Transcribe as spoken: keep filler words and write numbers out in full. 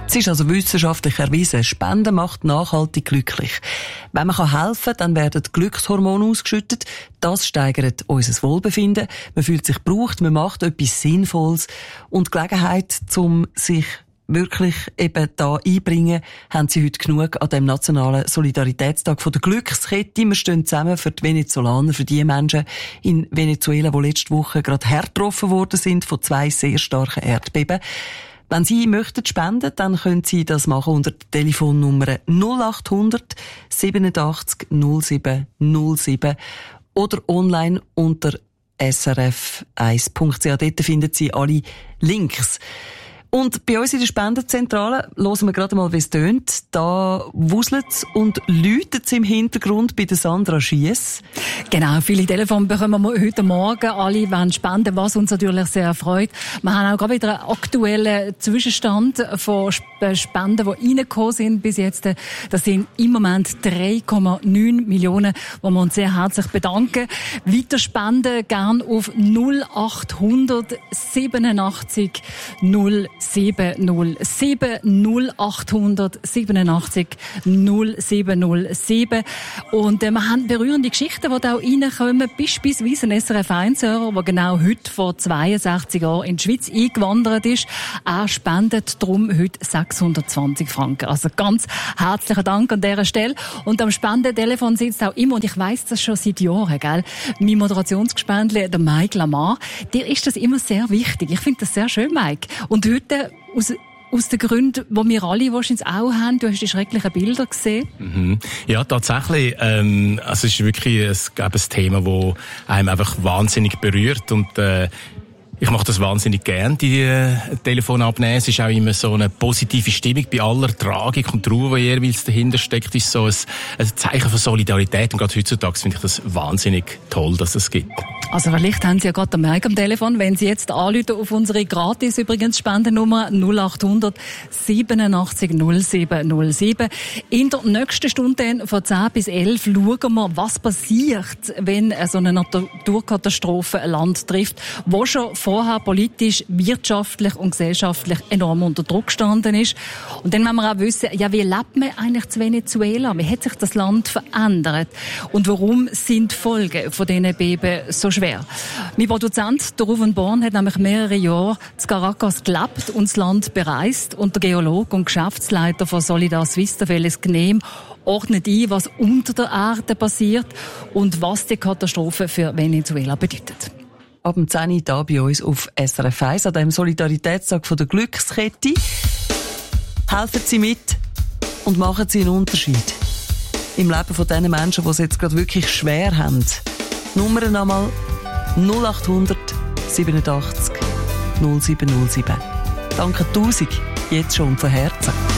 Es ist also wissenschaftlich erwiesen, Spenden macht nachhaltig glücklich. Wenn man helfen kann, dann werden Glückshormone ausgeschüttet. Das steigert unser Wohlbefinden. Man fühlt sich gebraucht, man macht etwas Sinnvolles. Und die Gelegenheit, um sich wirklich eben da einbringen, haben sie heute genug an dem nationalen Solidaritätstag von der Glückskette. Wir stehen zusammen für die Venezolaner, für die Menschen in Venezuela, die letzte Woche gerade hart getroffen worden sind von zwei sehr starken Erdbeben. Wenn Sie möchten spenden, dann können Sie das machen unter der Telefonnummer null acht hundert siebenundachtzig null sieben null sieben oder online unter s r f eins punkt c h. Dort finden Sie alle Links. Und bei uns in der Spendenzentrale hören wir gerade mal, wie es tönt. Da wuselt es und läutet es im Hintergrund bei der Sandra Schiess. Genau, viele Telefone bekommen wir heute Morgen. Alle wollen spenden, was uns natürlich sehr freut. Wir haben auch gerade wieder einen aktuellen Zwischenstand von Spenden, die reingekommen sind bis jetzt. Das sind im Moment drei Komma neun Millionen, wo wir uns sehr herzlich bedanken. Weiter spenden gern auf null acht hundert siebenundachtzig null sieben null sieben null acht hundert siebenundachtzig null sieben null sieben. Und äh, wir haben berührende Geschichten, die da auch reinkommen. Beispielsweise ein S R F eins Hörer, der genau heute vor zweiundsechzig Jahren in die Schweiz eingewandert ist. Er spendet darum heute sechshundertzwanzig Franken. Also ganz herzlichen Dank an dieser Stelle. Und am Spendentelefon sitzt auch immer, und ich weiss das schon seit Jahren, gell, mein Moderationsgespendli, der Mike Lamar, dir ist das immer sehr wichtig. Ich finde das sehr schön, Mike. Und heute aus Aus den Gründen, die wir alle wahrscheinlich auch haben. Du hast die schrecklichen Bilder gesehen. Mhm. Ja, tatsächlich. Ähm, also es ist wirklich ein, ein Thema, das einem einfach wahnsinnig berührt. Und äh, ich mache das wahnsinnig gern, die äh, Telefone abnehmen. Es ist auch immer so eine positive Stimmung bei aller Tragik und Trauer, die jeweils dahinter steckt. Es ist so ein, ein Zeichen von Solidarität. Und gerade heutzutage finde ich das wahnsinnig toll, dass es gibt. Also vielleicht haben Sie ja gerade den Mike am Telefon, wenn Sie jetzt anrufen auf unsere gratis übrigens Spendennummer null acht hundert siebenundachtzig null sieben null sieben. In der nächsten Stunde von zehn bis elf schauen wir, was passiert, wenn so eine Naturkatastrophe ein Land trifft, wo schon vorher politisch, wirtschaftlich und gesellschaftlich enorm unter Druck gestanden ist. Und dann wollen wir auch wissen, ja, wie lebt man eigentlich zu Venezuela? Wie hat sich das Land verändert? Und warum sind die Folgen von diesen Beben so schwer? Mein Produzent, der Ruven Born, hat nämlich mehrere Jahre in Caracas gelebt und das Land bereist. Und der Geologe und Geschäftsleiter von Solidar Suisse, der Felix Gnehm, ordnet ein, was unter der Erde passiert und was die Katastrophe für Venezuela bedeutet. Ab dem zehn Uhr da bei uns auf S R F eins an dem Solidaritätstag von der Glückskette. Helfen Sie mit und machen Sie einen Unterschied im Leben von diesen Menschen, die es jetzt gerade wirklich schwer haben. Nummer einmal null acht hundert siebenundachtzig null sieben null sieben. Danke tausend, jetzt schon von Herzen.